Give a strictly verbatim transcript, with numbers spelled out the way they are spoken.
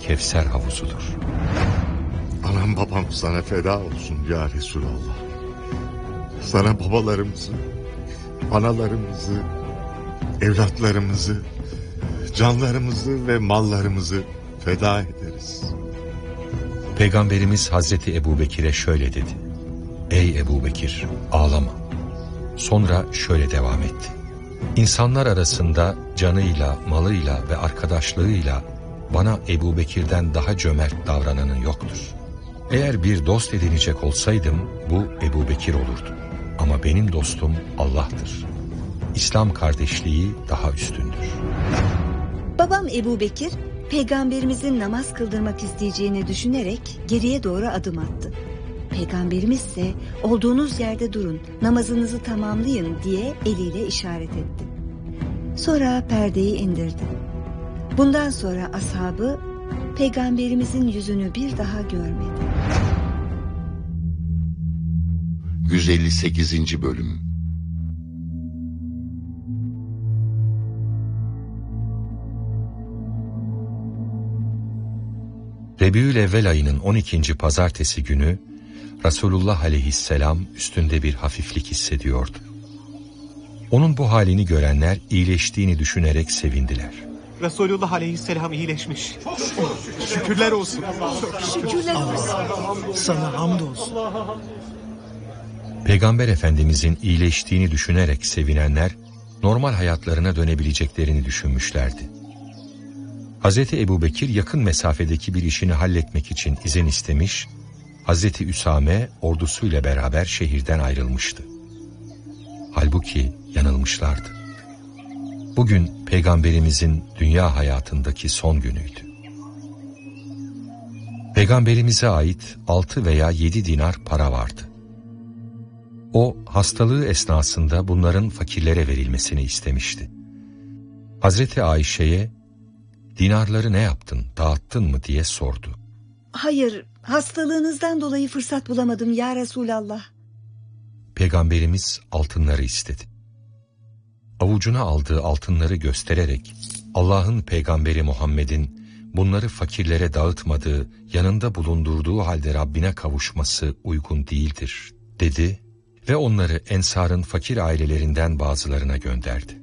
Kevser havuzudur. Anam babam sana feda olsun ya Resulallah. Sana babalarımızı, analarımızı, evlatlarımızı, canlarımızı ve mallarımızı feda ederiz. Peygamberimiz Hazreti Ebubekir'e şöyle dedi: Ey Ebubekir, ağlama. Sonra şöyle devam etti: İnsanlar arasında canıyla, malıyla ve arkadaşlığıyla bana Ebubekir'den daha cömert davrananın yoktur. Eğer bir dost edinecek olsaydım bu Ebubekir olurdu. Ama benim dostum Allah'tır. İslam kardeşliği daha üstündür. Babam Ebubekir, Peygamberimizin namaz kıldırmak isteyeceğini düşünerek geriye doğru adım attı. Peygamberimiz ise olduğunuz yerde durun, namazınızı tamamlayın diye eliyle işaret etti. Sonra perdeyi indirdi. Bundan sonra ashabı Peygamberimizin yüzünü bir daha görmedi. yüz elli sekizinci Bölüm. Rebiülevvel ayının on ikinci pazartesi günü Resulullah aleyhisselam üstünde bir hafiflik hissediyordu. Onun bu halini görenler iyileştiğini düşünerek sevindiler. Resulullah aleyhisselam iyileşmiş. Şükürler olsun. Şükürler olsun. Sana hamdolsun. Peygamber Efendimizin iyileştiğini düşünerek sevinenler normal hayatlarına dönebileceklerini düşünmüşlerdi. Hazreti Ebubekir yakın mesafedeki bir işini halletmek için izin istemiş, Hazreti Üsame ordusuyla beraber şehirden ayrılmıştı. Halbuki yanılmışlardı. Bugün Peygamberimizin dünya hayatındaki son günüydü. Peygamberimize ait altı veya yedi dinar para vardı. O hastalığı esnasında bunların fakirlere verilmesini istemişti. Hazreti Ayşe'ye dinarları ne yaptın, dağıttın mı diye sordu. Hayır, hastalığınızdan dolayı fırsat bulamadım ya Resulallah. Peygamberimiz altınları istedi. Avucuna aldığı altınları göstererek Allah'ın peygamberi Muhammed'in bunları fakirlere dağıtmadığı, yanında bulundurduğu halde Rabbine kavuşması uygun değildir dedi ve onları Ensar'ın fakir ailelerinden bazılarına gönderdi.